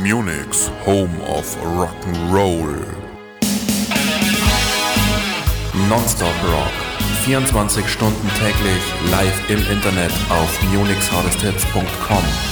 Munich's Home of Rock'n'Roll. Nonstop Rock. 24 Stunden täglich live im Internet auf munixhardesthits.com.